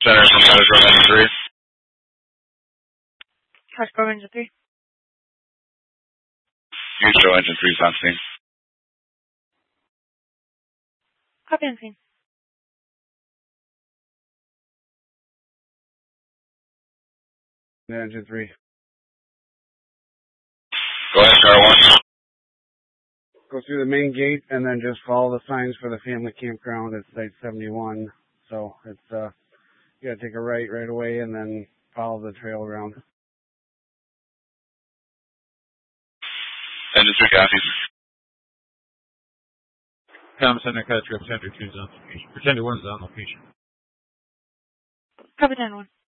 Center from Cottage Grove Engine 3. Cottage Grove Engine 3. You show Engine 3's on scene. Copy on scene. Engine 3. Go ahead, Car 1. Go through the main gate and then just follow the signs for the family campground at Site 71. So it's, you gotta take a right away and then follow the trail around. Engine 3 copies. Tom Center, Cottage Grove Center 2 is on location. Pretender 1 is on location. Copy 10-1.